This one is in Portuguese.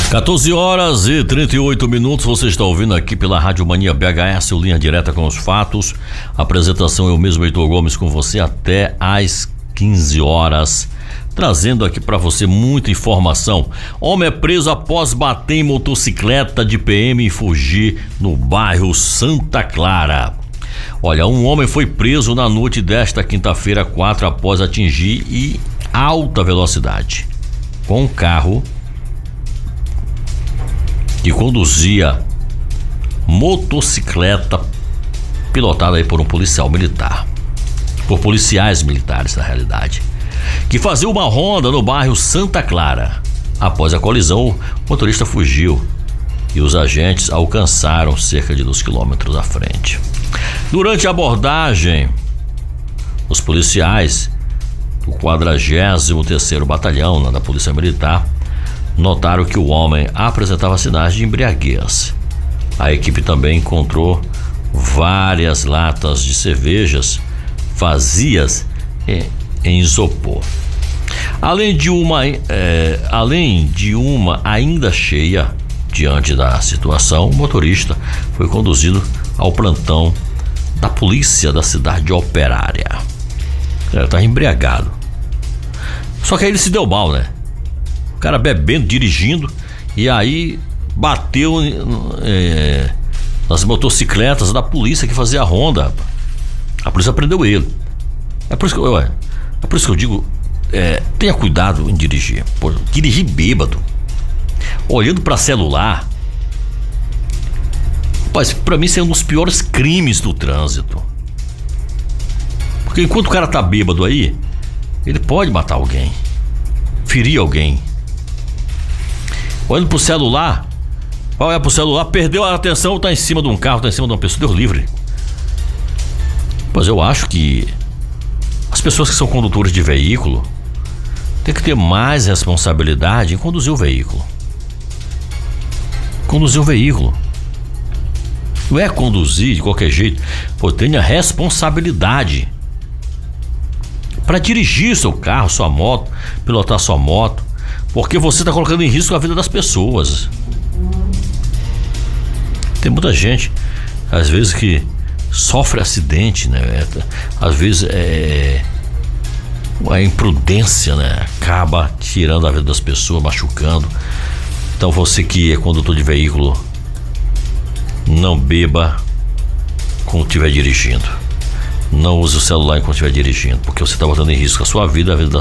14h38, você está ouvindo aqui pela Rádio Mania BHS, o Linha Direta com os Fatos. A apresentação é o mesmo, Heitor Gomes, com você até às 15 horas, trazendo aqui para você muita informação. Homem é preso após bater em motocicleta de PM e fugir no bairro Santa Clara. Olha, um homem foi preso na noite desta quinta-feira 4 após atingir em alta velocidade com um carro que conduzia motocicleta pilotada aí por um policial militar, por policiais militares na realidade, que fazia uma ronda no bairro Santa Clara. Após a colisão, o motorista fugiu e os agentes alcançaram cerca de 2 quilômetros à frente. Durante a abordagem, os policiais do 43º Batalhão da Polícia Militar notaram que o homem apresentava sinais de embriaguez. A equipe também encontrou várias latas de cervejas vazias em isopor. Além de uma ainda cheia. Diante da situação, o motorista foi conduzido ao plantão da polícia da cidade operária. Ele estava embriagado. Só que aí ele se deu mal, né? O cara bebendo, dirigindo, e aí bateu nas motocicletas da polícia que fazia a ronda. A polícia prendeu ele. É por isso que eu digo, tenha cuidado em dirigir. Pô, dirigir bêbado, olhando para celular, rapaz, pra mim isso é um dos piores crimes do trânsito. Porque enquanto o cara tá bêbado aí, ele pode matar alguém, ferir alguém. Olhando pro celular, vai olhar pro celular, perdeu a atenção, tá em cima de um carro, tá em cima de uma pessoa, Deus livre. Mas eu acho que as pessoas que são condutores de veículo têm que ter mais responsabilidade em conduzir o veículo. Conduzir o veículo não é conduzir de qualquer jeito. Pô, tenha responsabilidade para dirigir seu carro, sua moto, pilotar sua moto, porque você está colocando em risco a vida das pessoas. Tem muita gente, às vezes, que sofre acidente, né? Às vezes a imprudência, né? Acaba tirando a vida das pessoas, machucando. Então você que é condutor de veículo, não beba quando estiver dirigindo. Não use o celular enquanto estiver dirigindo, porque você está botando em risco a sua vida, a vida das